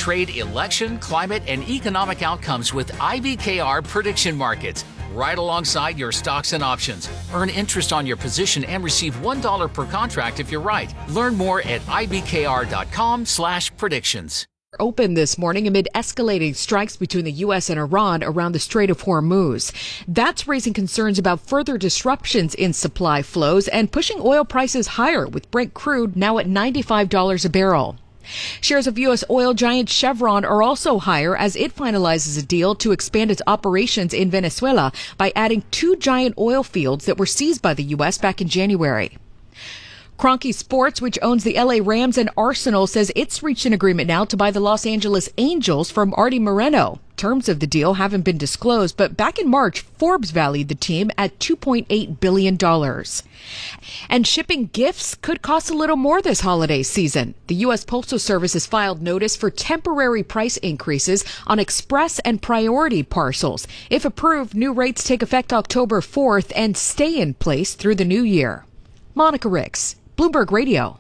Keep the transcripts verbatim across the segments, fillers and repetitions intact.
trade, election, climate, and economic outcomes with I B K R prediction markets, right alongside your stocks and options. Earn interest on your position and receive one dollar per contract if you're right. Learn more at ibkr.com slash predictions. Open this morning amid escalating strikes between the U S and Iran around the Strait of Hormuz. That's raising concerns about further disruptions in supply flows and pushing oil prices higher, with Brent crude now at ninety-five dollars a barrel. Shares of U S oil giant Chevron are also higher as it finalizes a deal to expand its operations in Venezuela by adding two giant oil fields that were seized by the U S back in January. Kroenke Sports, which owns the L A Rams and Arsenal, says it's reached an agreement now to buy the Los Angeles Angels from Artie Moreno. Terms of the deal haven't been disclosed, but back in March, Forbes valued the team at two point eight billion dollars. And shipping gifts could cost a little more this holiday season. The U S Postal Service has filed notice for temporary price increases on express and priority parcels. If approved, new rates take effect October fourth and stay in place through the new year. Monica Ricks, Bloomberg Radio.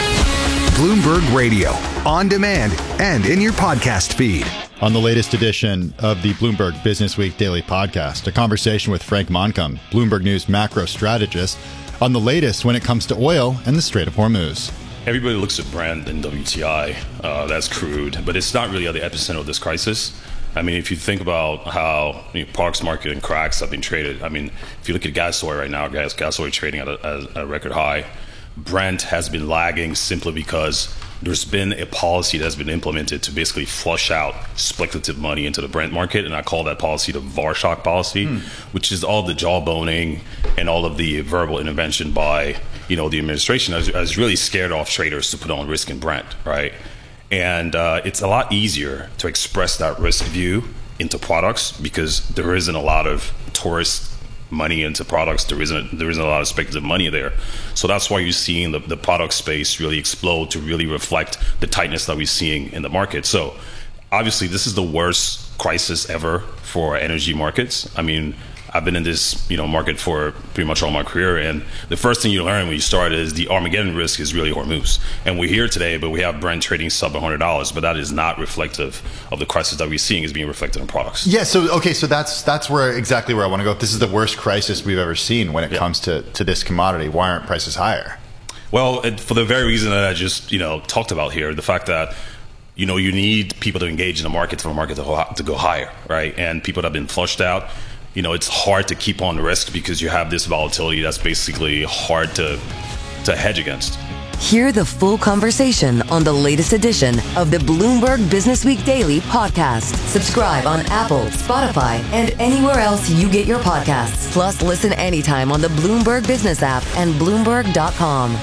Bloomberg Radio, on demand and in your podcast feed. On the latest edition of the Bloomberg Business Week Daily Podcast, a conversation with Frank Moncomb, Bloomberg News macro strategist, on the latest when it comes to oil and the Strait of Hormuz. Everybody looks at Brent and W T I, uh, that's crude, but it's not really at the epicenter of this crisis. I mean, if you think about how you know, products market and cracks have been traded, I mean, if you look at gas oil right now, gas, gas oil trading at a, at a record high. Brent has been lagging simply because there's been a policy that's been implemented to basically flush out speculative money into the Brent market, and I call that policy the Varshock policy, mm. which is all the jawboning and all of the verbal intervention by, you know, the administration has, has really scared off traders to put on risk in Brent, right? And uh, it's a lot easier to express that risk view into products because there isn't a lot of tourist money into products. There isn't there isn't a lot of speculative money there. So that's why you're seeing the, the product space really explode to really reflect the tightness that we're seeing in the market. So obviously this is the worst crisis ever for energy markets. I mean, I've been in this, you know, market for pretty much all my career, and the first thing you learn when you start is the Armageddon risk is really Hormuz. And we're here today, but we have Brent trading sub one hundred dollars, but that is not reflective of the crisis that we're seeing is being reflected in products. Yeah, so okay, so that's that's where exactly where I want to go. If this is the worst crisis we've ever seen when it yeah. comes to, to this commodity, why aren't prices higher? Well, it, for the very reason that I just, you know, talked about here, the fact that you know, you need people to engage in the market for the market to, to go higher, right? And people that have been flushed out, you know, it's hard to keep on risk because you have this volatility that's basically hard to to hedge against. Hear the full conversation on the latest edition of the Bloomberg Business Week Daily Podcast. Subscribe on Apple, Spotify, and anywhere else you get your podcasts. Plus, listen anytime on the Bloomberg Business app and Bloomberg dot com.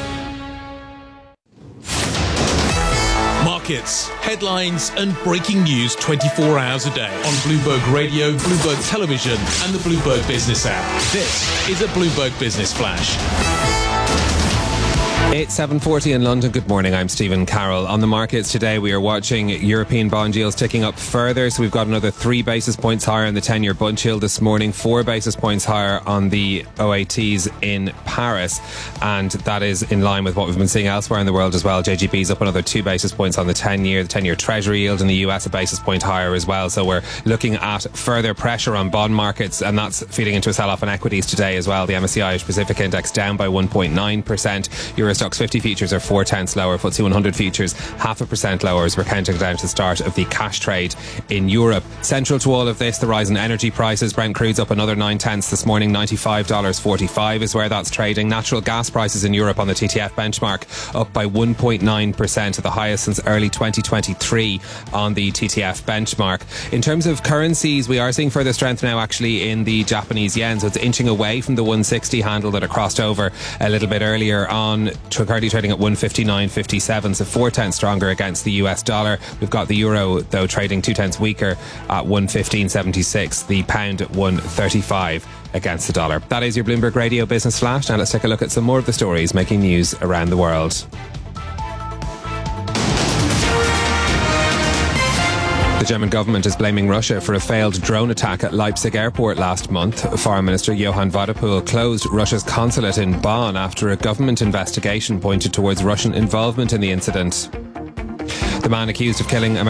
Markets, headlines, and breaking news twenty-four hours a day on Bloomberg Radio, Bloomberg Television, and the Bloomberg Business app. This is a Bloomberg Business Flash. It's seven forty in London. Good morning, I'm Stephen Carroll. On the markets today, we are watching European bond yields ticking up further. So we've got another three basis points higher on the ten-year bund yield this morning, four basis points higher on the O A Ts in Paris. And that is in line with what we've been seeing elsewhere in the world as well. J G B's up another two basis points on the ten-year. The ten-year Treasury yield in the U S a basis point higher as well. So we're looking at further pressure on bond markets, and that's feeding into a sell-off in equities today as well. The M S C I Irish Pacific Index down by one point nine percent. Euro Stoxx fifty futures are four tenths lower. F T S E one hundred futures half a percent lower as we're counting down to the start of the cash trade in Europe. Central to all of this, the rise in energy prices. Brent crude's up another nine tenths this morning. ninety-five dollars forty-five is where that's trading. Natural gas prices in Europe on the T T F benchmark up by one point nine percent, the highest since early twenty twenty-three on the T T F benchmark. In terms of currencies, we are seeing further strength now actually in the Japanese yen, so it's inching away from the one sixty handle that it crossed over a little bit earlier on. Currently trading at one fifty-nine fifty-seven, so four tenths stronger against the U S dollar. We've got the euro though trading two tenths weaker at one fifteen seventy-six, the pound at one thirty-five against the dollar. That is your Bloomberg Radio Business Flash. Now let's take a look at some more of the stories making news around the world. The German government is blaming Russia for a failed drone attack at Leipzig airport last month. Foreign Minister Johann Wadepool closed Russia's consulate in Bonn after a government investigation pointed towards Russian involvement in the incident. The man accused of killing